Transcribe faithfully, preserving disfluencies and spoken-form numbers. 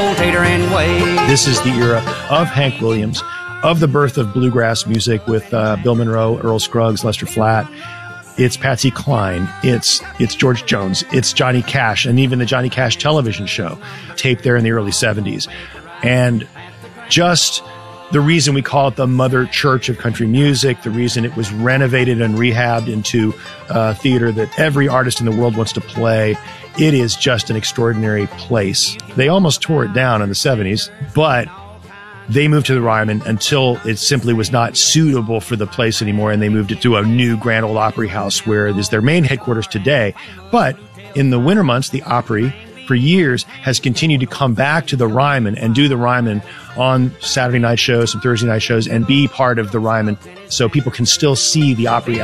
This is the era of Hank Williams, of the birth of bluegrass music with uh, Bill Monroe, Earl Scruggs, Lester Flatt. It's Patsy Cline. It's it's George Jones. It's Johnny Cash, and even the Johnny Cash television show, taped there in the early seventies. And just the reason we call it the mother church of country music, the reason it was renovated and rehabbed into a theater that every artist in the world wants to play, it is just an extraordinary place. They almost tore it down in the seventies, but they moved to the Ryman until it simply was not suitable for the place anymore, and they moved it to a new Grand Ole Opry House where it is their main headquarters today. But in the winter months, the Opry, for years, has continued to come back to the Ryman and do the Ryman on Saturday night shows and Thursday night shows and be part of the Ryman, so people can still see the Opry